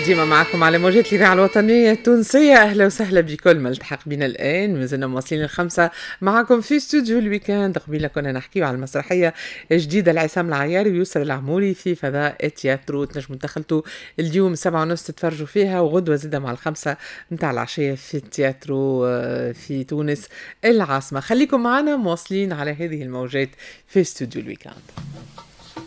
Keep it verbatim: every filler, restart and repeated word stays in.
ديما معكم على موجات الإذاعة الوطنية التونسية. أهلا وسهلا بكل ما التحق بنا الآن. مازلنا مواصلين الخمسة معكم في استوديو الويكاند. قبيلة كنا نحكيو على المسرحية الجديدة لعصام العياري ويسر العموري في فضاء تياترو. تنجموا تدخلتوا اليوم سبعة ونص تتفرجوا فيها، وغدوة زيدا مع الخمسة متاع العشية في التياترو في تونس العاصمة. خليكم معنا مواصلين على هذه الموجات في استوديو الويكاند.